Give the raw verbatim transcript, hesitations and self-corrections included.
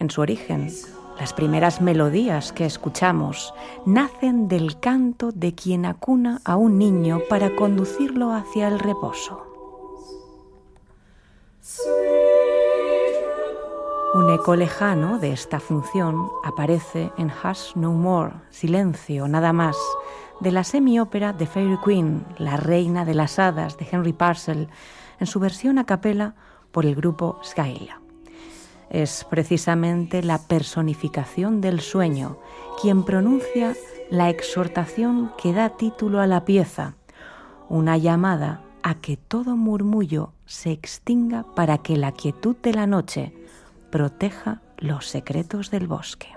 en su origen, las primeras melodías que escuchamos nacen del canto de quien acuna a un niño para conducirlo hacia el reposo. Un eco lejano de esta función aparece en Hush No More, Silencio, nada más, de la semiópera The Fairy Queen, La Reina de las Hadas, de Henry Purcell, en su versión a capela por el grupo Skyla. Es precisamente la personificación del sueño quien pronuncia la exhortación que da título a la pieza, una llamada a que todo murmullo se extinga para que la quietud de la noche proteja los secretos del bosque.